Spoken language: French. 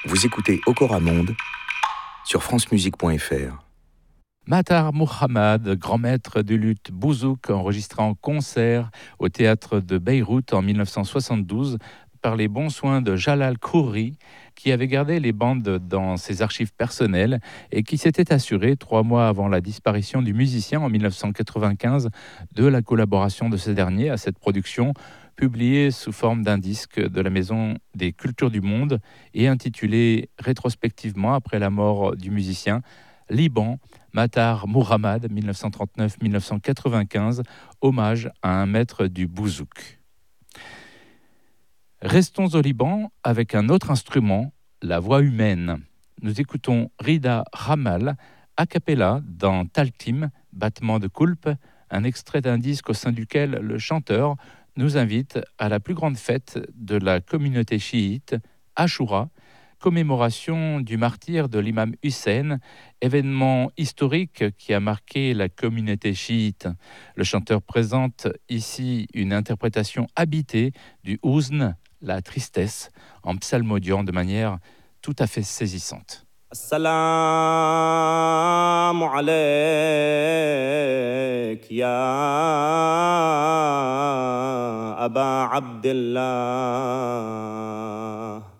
Vous écoutez Okora Monde sur francemusique.fr. Matar Mohammad, grand maître du luth bouzouk, enregistré en concert au théâtre de Beyrouth en 1972 par les bons soins de Jalal Khouri, qui avait gardé les bandes dans ses archives personnelles et qui s'était assuré, 3 mois avant la disparition du musicien en 1995, de la collaboration de ce dernier à cette production, publiée sous forme d'un disque de la Maison des Cultures du Monde et intitulé rétrospectivement, après la mort du musicien, Liban, Matar Mohammad, 1939-1995, hommage à un maître du bouzouk. Restons au Liban avec un autre instrument, la voix humaine. Nous écoutons Rida Ramal, a cappella dans Taltim, battement de coulpe, un extrait d'un disque au sein duquel le chanteur nous invite à la plus grande fête de la communauté chiite, Ashura, commémoration du martyre de l'imam Hussein, événement historique qui a marqué la communauté chiite. Le chanteur présente ici une interprétation habitée du Huzn, la tristesse, en psalmodiant de manière tout à fait saisissante. السلام عليك يا أبا عبد الله